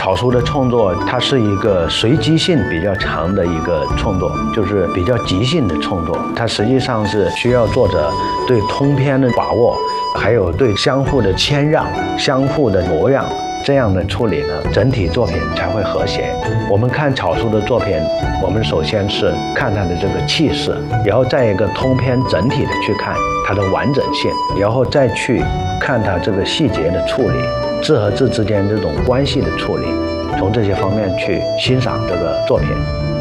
草书的创作，它是一个随机性比较强的一个创作，就是比较即兴的创作。它实际上是需要作者对通篇的把握，还有对相互的谦让、相互的模样这样的处理呢，整体作品才会和谐。我们看草书的作品，我们首先是看它的这个气势，然后再一个通篇整体的去看它的完整性，然后再去看它这个细节的处理，字和字之间这种关系的处理，从这些方面去欣赏这个作品。